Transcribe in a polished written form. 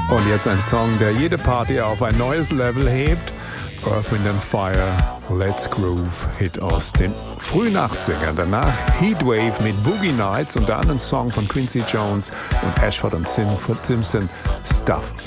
Und jetzt ein Song, der jede Party auf ein neues Level hebt. Earth, Wind and Fire, Let's Groove, Hit aus den frühen 80ern. Danach Heatwave mit Boogie Nights und dann ein Song von Quincy Jones und Ashford und Simpson, Stuff